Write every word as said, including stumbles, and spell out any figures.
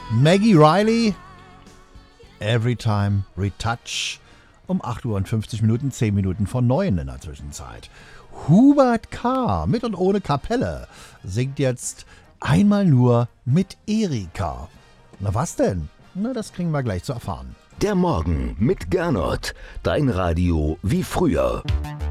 Maggie Riley, Every Time Retouch, um acht Uhr und fünfzig Minuten, zehn Minuten vor neun in der Zwischenzeit. Hubert K. mit und ohne Kapelle singt jetzt Einmal nur mit Erika. Na was denn? Na, das kriegen wir gleich zu erfahren. Der Morgen mit Gernot, dein Radio wie früher.